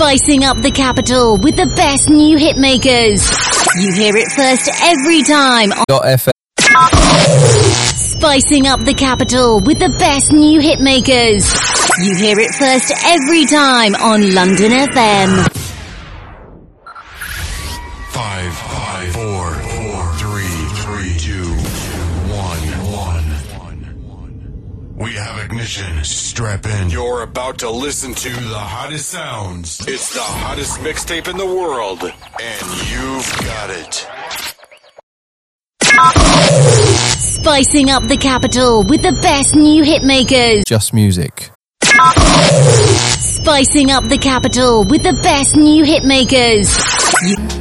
Spicing up the capital with the best new hitmakers. You hear it first every time on .fm. Spicing up the capital with the best new hitmakers. You hear it first every time on London FM. 5, 4, 3, 2, 1. We have ignition. Strap in. You're about to listen to the hottest sounds. It's the hottest mixtape in the world, and you've got it. Spicing up the capital with the best new hitmakers. Just music. Spicing up the capital with the best new hitmakers.